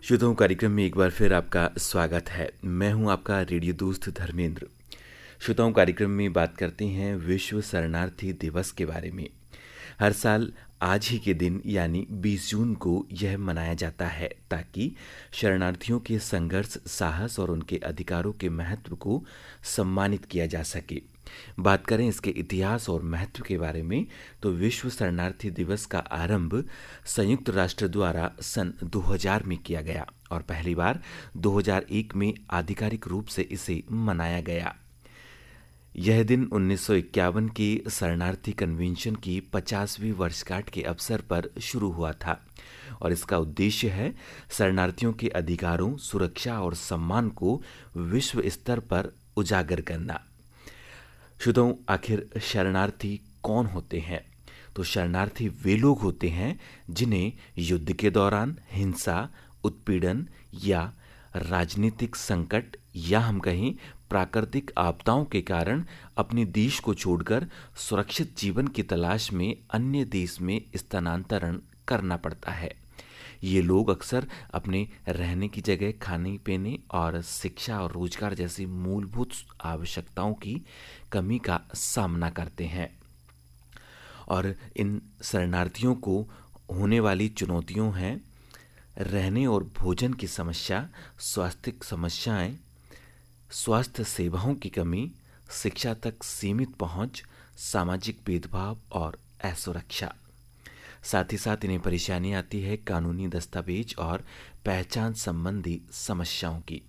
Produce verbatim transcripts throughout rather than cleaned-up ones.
श्रोताओं कार्यक्रम में एक बार फिर आपका स्वागत है। मैं हूं आपका रेडियो दोस्त धर्मेंद्र। श्रोताओं कार्यक्रम में बात करते हैं विश्व शरणार्थी दिवस के बारे में। हर साल आज ही के दिन यानी बीस जून को यह मनाया जाता है ताकि शरणार्थियों के संघर्ष, साहस और उनके अधिकारों के महत्व को सम्मानित किया जा सके। बात करें इसके इतिहास और महत्व के बारे में तो विश्व शरणार्थी दिवस का आरंभ संयुक्त राष्ट्र द्वारा सन दो हज़ार में किया गया और पहली बार दो हज़ार एक में आधिकारिक रूप से इसे मनाया गया। यह दिन उन्नीस सौ इक्यावन के शरणार्थी कन्वेंशन की पचासवीं वर्षगांठ के अवसर पर शुरू हुआ था और इसका उद्देश्य है शरणार्थियों के अधिकारों, सुरक्षा और सम्मान को विश्व स्तर पर उजागर करना। श्रोताओं, आखिर शरणार्थी कौन होते हैं? तो शरणार्थी वे लोग होते हैं जिन्हें युद्ध के दौरान हिंसा, उत्पीड़न या राजनीतिक संकट या हम कहें प्राकृतिक आपदाओं के कारण अपने देश को छोड़कर सुरक्षित जीवन की तलाश में अन्य देश में स्थानांतरण करना पड़ता है। ये लोग अक्सर अपने रहने की जगह, खाने पीने और शिक्षा और रोजगार जैसी मूलभूत आवश्यकताओं की कमी का सामना करते हैं और इन शरणार्थियों को होने वाली चुनौतियों हैं रहने और भोजन की समस्या, स्वास्थ्य समस्याएं, स्वास्थ्य सेवाओं की कमी, शिक्षा तक सीमित पहुंच, सामाजिक भेदभाव और असुरक्षा। साथ ही साथ इन्हें परेशानी आती है कानूनी दस्तावेज और पहचान संबंधी समस्याओं की।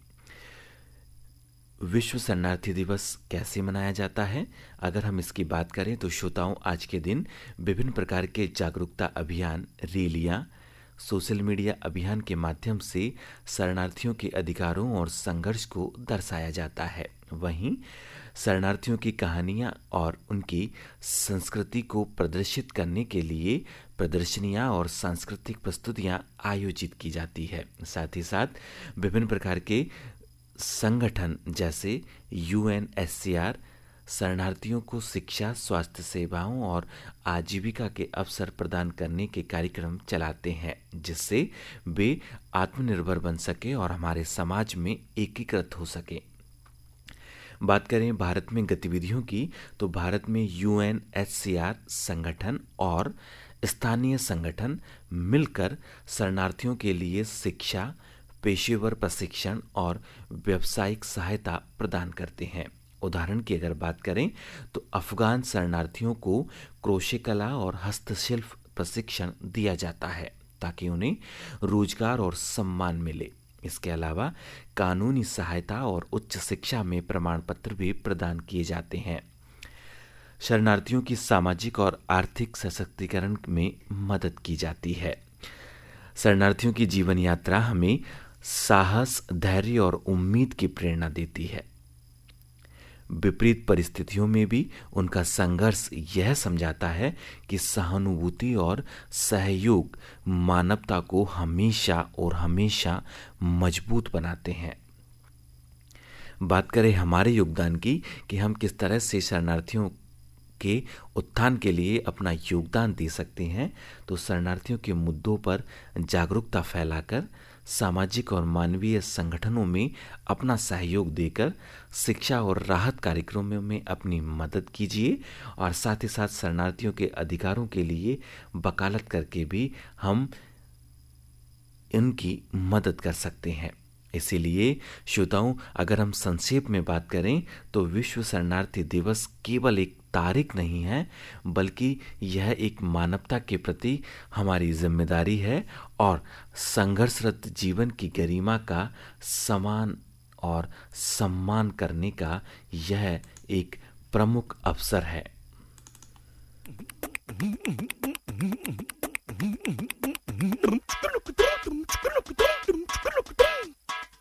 विश्व शरणार्थी दिवस कैसे मनाया जाता है? अगर हम इसकी बात करें तो श्रोताओं, आज के दिन विभिन्न प्रकार के जागरूकता अभियान, रैलियां, सोशल मीडिया अभियान के माध्यम से शरणार्थियों के अधिकारों और संघर्ष को दर्शाया जाता है। वहीं शरणार्थियों की कहानियां और उनकी संस्कृति को प्रदर्शित करने के लिए प्रदर्शनियां और सांस्कृतिक प्रस्तुतियां आयोजित की जाती है। साथ ही साथ विभिन्न प्रकार के संगठन जैसे you N H C R शरणार्थियों को शिक्षा, स्वास्थ्य सेवाओं और आजीविका के अवसर प्रदान करने के कार्यक्रम चलाते हैं, जिससे वे आत्मनिर्भर बन सके और हमारे समाज में एकीकृत हो सके। बात करें भारत में गतिविधियों की तो भारत में you N H C R संगठन और स्थानीय संगठन मिलकर शरणार्थियों के लिए शिक्षा, पेशेवर प्रशिक्षण और व्यावसायिक सहायता प्रदान करते हैं। उदाहरण की अगर बात करें तो अफगान शरणार्थियों को क्रोशे कला और हस्तशिल्प प्रशिक्षण दिया जाता है ताकि उन्हें रोजगार और सम्मान मिले। इसके अलावा कानूनी सहायता और उच्च शिक्षा में प्रमाण पत्र भी प्रदान किए जाते हैं। शरणार्थियों की सामाजिक और आर्थिक सशक्तिकरण में मदद की जाती है। शरणार्थियों की जीवन यात्रा हमें साहस, धैर्य और उम्मीद की प्रेरणा देती है। विपरीत परिस्थितियों में भी उनका संघर्ष यह समझाता है कि सहानुभूति और सहयोग मानवता को हमेशा और हमेशा मजबूत बनाते हैं। बात करें हमारे योगदान की कि हम किस तरह से शरणार्थियों के उत्थान के लिए अपना योगदान दे सकते हैं, तो शरणार्थियों के मुद्दों पर जागरूकता फैलाकर, सामाजिक और मानवीय संगठनों में अपना सहयोग देकर, शिक्षा और राहत कार्यक्रमों में अपनी मदद कीजिए और साथ ही साथ शरणार्थियों के अधिकारों के लिए वकालत करके भी हम इनकी मदद कर सकते हैं। इसीलिए श्रोताओं, अगर हम संक्षेप में बात करें तो विश्व शरणार्थी दिवस केवल एक तारीख नहीं है, बल्कि यह एक मानवता के प्रति हमारी जिम्मेदारी है और संघर्षरत जीवन की गरिमा का समान और सम्मान करने का यह एक प्रमुख अवसर है।